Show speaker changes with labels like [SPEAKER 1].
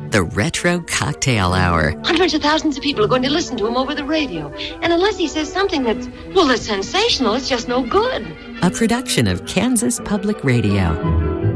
[SPEAKER 1] the Retro Cocktail Hour.
[SPEAKER 2] Hundreds of thousands of people are going to listen to him over the radio. And unless he says something that's sensational, it's just no good.
[SPEAKER 1] A production of Kansas Public Radio.